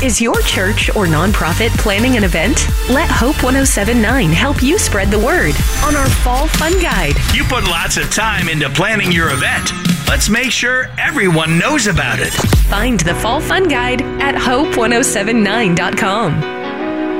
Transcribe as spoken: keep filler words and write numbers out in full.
Is your church or nonprofit planning an event? Let Hope ten seventy-nine help you spread the word on our Fall Fun Guide. You put lots of time into planning your event. Let's make sure everyone knows about it. Find the Fall Fun Guide at hope ten seventy-nine dot com.